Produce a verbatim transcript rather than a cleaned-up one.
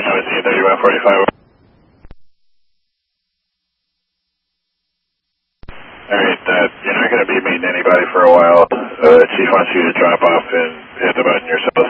seventeen thirty-one forty-five. Alright, uh, you're not going to be meeting anybody for a while. Uh, Chief wants you to drop off and hit the button yourself.